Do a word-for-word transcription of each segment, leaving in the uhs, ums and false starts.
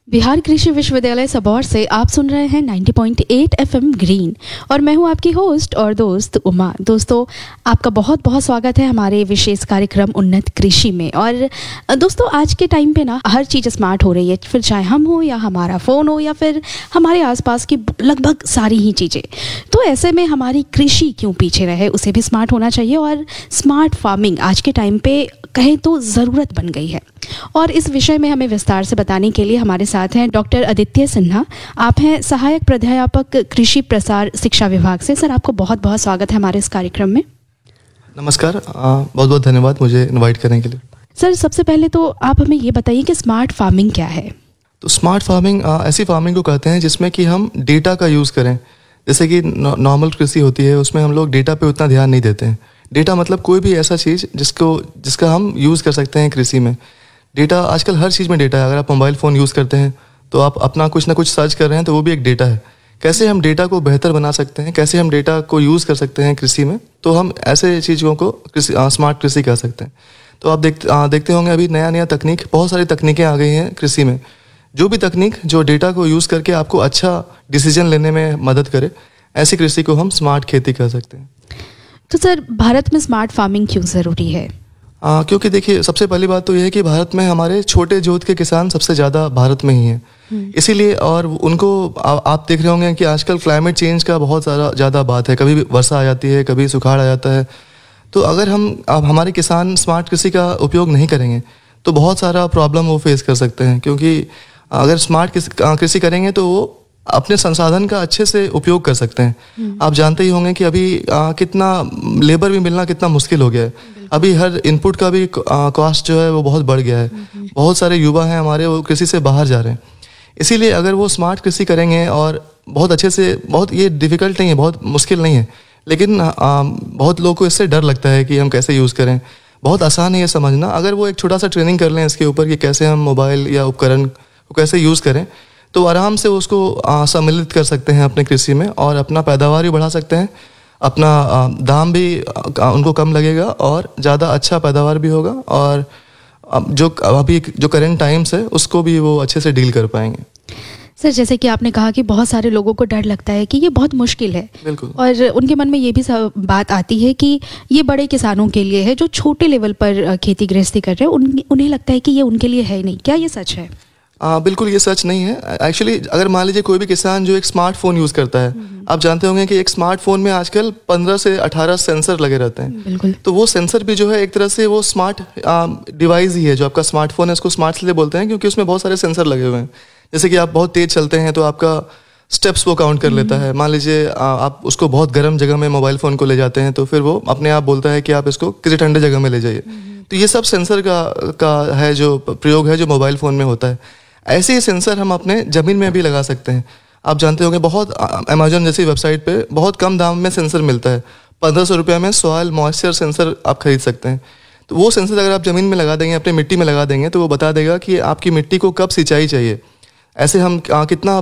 बिहार कृषि विश्वविद्यालय सबौर से आप सुन रहे हैं नब्बे पॉइंट आठ एफएम ग्रीन और मैं हूं आपकी होस्ट और दोस्त उमा। दोस्तों, आपका बहुत बहुत स्वागत है हमारे विशेष कार्यक्रम उन्नत कृषि में। और दोस्तों, आज के टाइम पे ना हर चीज़ स्मार्ट हो रही है, फिर चाहे हम हो या हमारा फ़ोन हो या फिर हमारे आसपास की लगभग सारी ही चीज़ें। तो ऐसे में हमारी कृषि क्यों पीछे रहे, उसे भी स्मार्ट होना चाहिए। और स्मार्ट फार्मिंग आज के टाइम पे कहें तो ज़रूरत बन गई है। और इस विषय में हमें विस्तार से बताने के लिए हमारे साथ हैं डॉक्टर आदित्य सिन्हा। आप हैं सहायक प्राध्यापक कृषि प्रसार शिक्षा विभाग से। सर, आपको बहुत बहुत स्वागत है हमारे इस कार्यक्रम में। नमस्कार, बहुत बहुत धन्यवाद मुझे इनवाइट करने के लिए। सर, सबसे पहले तो आप हमें ये बताइए कि स्मार्ट फार्मिंग क्या है। तो स्मार्ट फार्मिंग ऐसी फार्मिंग को कहते हैं जिसमें कि हम डेटा का यूज़ करें। जैसे कि नॉर्मल कृषि होती है, उसमें हम लोग डेटा पे उतना ध्यान नहीं देते हैं। डेटा मतलब कोई भी ऐसा चीज़ जिसको जिसका हम यूज़ कर सकते हैं कृषि में। डेटा आजकल हर चीज़ में डेटा है। अगर आप मोबाइल फ़ोन यूज़ करते हैं तो आप अपना कुछ ना कुछ सर्च कर रहे हैं तो वो भी एक डेटा है। कैसे हम डेटा को बेहतर बना सकते हैं, कैसे हम डेटा को यूज़ कर सकते हैं कृषि में, तो हम ऐसे चीज़ों को कृषि स्मार्ट कृषि कह सकते हैं। तो आप देख आ, देखते होंगे अभी नया नया तकनीक, बहुत सारी तकनीकें आ गई हैं कृषि में। जो भी तकनीक जो डेटा को यूज़ करके आपको अच्छा डिसीजन लेने में मदद करे, ऐसी कृषि को हम स्मार्ट खेती कह सकते हैं। तो सर, भारत में स्मार्ट फार्मिंग क्यों ज़रूरी है? आ, क्योंकि देखिए, सबसे पहली बात तो यह है कि भारत में हमारे छोटे जोत के किसान सबसे ज़्यादा भारत में ही हैं। इसीलिए और उनको आ, आप देख रहे होंगे कि आजकल क्लाइमेट चेंज का बहुत सारा ज़्यादा बात है। कभी भी वर्षा आ जाती है, कभी सुखाड़ आ जाता है। तो अगर हम अब हमारे किसान स्मार्ट कृषि का उपयोग नहीं करेंगे तो बहुत सारा प्रॉब्लम वो फेस कर सकते हैं। क्योंकि अगर स्मार्ट कृषि करेंगे तो वो अपने संसाधन का अच्छे से उपयोग कर सकते हैं। आप जानते ही होंगे कि अभी आ, कितना लेबर भी मिलना कितना मुश्किल हो गया है। अभी हर इनपुट का भी कॉस्ट जो है वो बहुत बढ़ गया है। बहुत सारे युवा हैं हमारे, वो कृषि से बाहर जा रहे हैं। इसीलिए अगर वो स्मार्ट कृषि करेंगे और बहुत अच्छे से, बहुत ये डिफ़िकल्ट नहीं है, बहुत मुश्किल नहीं है, लेकिन आ, बहुत लोगों को इससे डर लगता है कि हम कैसे यूज़ करें। बहुत आसान है ये समझना। अगर वो एक छोटा सा ट्रेनिंग कर लें इसके ऊपर कि कैसे हम मोबाइल या उपकरण को कैसे यूज़ करें, तो आराम से उसको सम्मिलित कर सकते हैं अपने कृषि में और अपना पैदावार भी बढ़ा सकते हैं। अपना आ, दाम भी आ, उनको कम लगेगा और ज़्यादा अच्छा पैदावार भी होगा। और जो अभी जो करंट टाइम्स है उसको भी वो अच्छे से डील कर पाएंगे। सर, जैसे कि आपने कहा कि बहुत सारे लोगों को डर लगता है कि ये बहुत मुश्किल है। बिल्कुल। और उनके मन में ये भी बात आती है कि ये बड़े किसानों के लिए है, जो छोटे लेवल पर खेती गृहस्थी कर रहे हैं। उन, उन्हें लगता है कि ये उनके लिए है नहीं। क्या ये सच है? आ, बिल्कुल ये सच नहीं है। एक्चुअली अगर मान लीजिए कोई भी किसान जो एक स्मार्टफोन यूज़ करता है, आप जानते होंगे कि एक स्मार्टफोन में आजकल पंद्रह से अठारह सेंसर लगे रहते हैं। बिल्कुल। तो वो सेंसर भी जो है एक तरह से वो स्मार्ट डिवाइस ही है। जो आपका स्मार्टफोन है उसको स्मार्ट इसलिए बोलते हैं क्योंकि उसमें बहुत सारे सेंसर लगे हुए हैं। जैसे कि आप बहुत तेज़ चलते हैं तो आपका स्टेप्स वो काउंट कर लेता है। मान लीजिए आप उसको बहुत गर्म जगह में मोबाइल फ़ोन को ले जाते हैं तो फिर वो अपने आप बोलता है कि आप इसको किसी ठंडे जगह में ले जाइए। तो ये सब सेंसर का का है जो प्रयोग है जो मोबाइल फ़ोन में होता है। ऐसे ही सेंसर हम अपने ज़मीन में भी लगा सकते हैं। आप जानते होंगे बहुत अमेजोन जैसी वेबसाइट पे बहुत कम दाम में सेंसर मिलता है। पंद्रह सौ रुपये में सॉइल मॉइस्चर सेंसर आप खरीद सकते हैं। तो वो सेंसर अगर आप ज़मीन में लगा देंगे, अपनी मिट्टी में लगा देंगे, तो वो बता देगा कि आपकी मिट्टी को कब सिंचाई चाहिए। ऐसे हम आ, कितना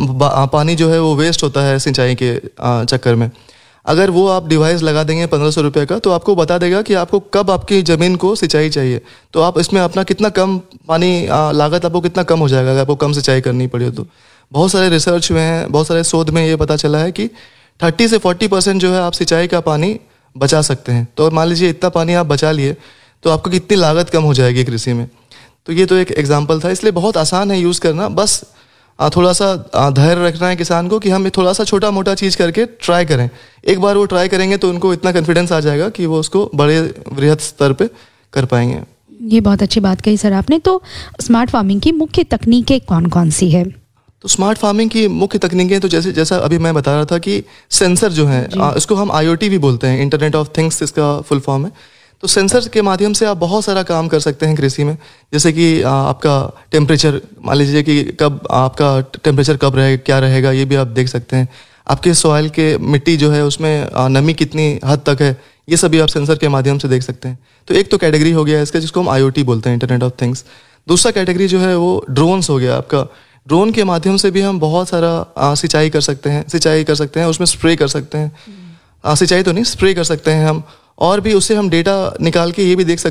पानी जो है वो वेस्ट होता है सिंचाई के आ, चक्कर में। अगर वो आप डिवाइस लगा देंगे पंद्रह सौ रुपये का, तो आपको बता देगा कि आपको कब आपकी ज़मीन को सिंचाई चाहिए। तो आप इसमें अपना कितना कम पानी आ, लागत आपको कितना कम हो जाएगा अगर आपको कम सिंचाई करनी पड़ी हो। तो बहुत सारे रिसर्च हुए हैं, बहुत सारे शोध में ये पता चला है कि तीस से चालीस परसेंट जो है आप सिंचाई का पानी बचा सकते हैं। तो मान लीजिए इतना पानी आप बचा लिए तो आपको कितनी लागत कम हो जाएगी कृषि में। तो ये तो एक एग्जाम्पल था। इसलिए बहुत आसान है यूज़ करना। बस थोड़ा सा धैर्य रखना है किसान को कि हम थोड़ा सा छोटा मोटा चीज़ करके ट्राई करें। एक बार वो ट्राई करेंगे तो उनको इतना कॉन्फिडेंस आ जाएगा कि वो उसको बड़े वृहद स्तर पे कर पाएंगे। ये बहुत अच्छी बात कही सर आपने। तो स्मार्ट फार्मिंग की मुख्य तकनीकें कौन कौन सी है? तो स्मार्ट फार्मिंग की मुख्य तकनीकें तो जैसे जैसा अभी मैं बता रहा था कि सेंसर जो है, इसको हम आई ओ टी भी बोलते हैं, इंटरनेट ऑफ थिंग्स इसका फुल फॉर्म है। तो सेंसर के माध्यम से आप बहुत सारा काम कर सकते हैं कृषि में। जैसे कि आपका टेम्परेचर, मान लीजिए कि कब आपका टेम्परेचर कब रहेगा, क्या रहेगा, ये भी आप देख सकते हैं। आपके सॉइल के मिट्टी जो है उसमें नमी कितनी हद तक है, ये सभी आप सेंसर के माध्यम से देख सकते हैं। तो एक तो कैटेगरी हो गया इसका जिसको हम आई ओ टी बोलते हैं, इंटरनेट ऑफ थिंग्स। दूसरा कैटेगरी जो है वो ड्रोन्स हो गया। आपका ड्रोन के माध्यम से भी हम बहुत सारा सिंचाई कर सकते हैं सिंचाई कर सकते हैं उसमें स्प्रे कर सकते हैं। सिंचाई तो नहीं, स्प्रे कर सकते हैं हम। और भी उससे हम डेटा निकाल के ये भी देख सकते हैं